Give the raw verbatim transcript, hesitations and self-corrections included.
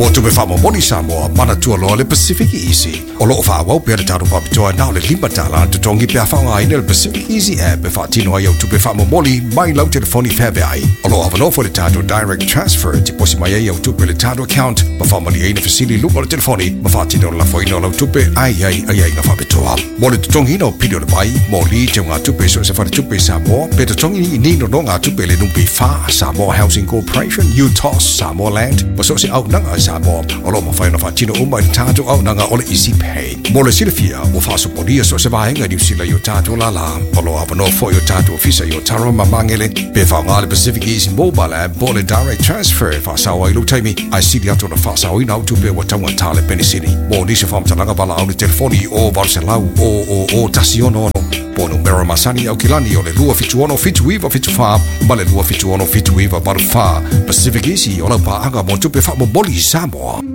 mo tu be fa mo moni Samoa mana tu lo le Pacific Easy o lo fa wa pe ta ro pa to na le limba tala to tongi pe fa nga in le Pacific Easy app fa tino ya tu be fa mo moli mai lau telefoni fa be ai o lo fa no for the tato direct transfer ti posi mai ya tu pe le tato account ma fa mali ai na facili lu mo telefoni ma fa tino la foi no tu pe ai ai ai ai na fa be to mo le tongi no pido le bai mo li te nga tu pe so se fa tu pe Samoa pe to tongi ni no no nga tu pe le nu pe fa Samoa Housing Corporation U T O S Samoa Land ma so se au na Samoa o lo ma fa no fa tino o mai tato au na nga o le easy pay mo le silfia mo fa so podia so se va nga di sila yo tato la la o lo ava no fo yo tato ofisa yo taro ma mangele pe fa nga le Pacific Easy mobile app bo le direct transfer fa sa wa ilu taimi ai si dia to na fa sa o ina tu pe wa tanga tale penisini mo ni se fa mta nga bala au le telefoni o Barcelau o o o tasiono po numero masani au kilani o le lua fituono fituiva fitufa ma le lua fituono fituiva barfa Pacific Easy o la pa anga mo tu pe fa mo boli Samoa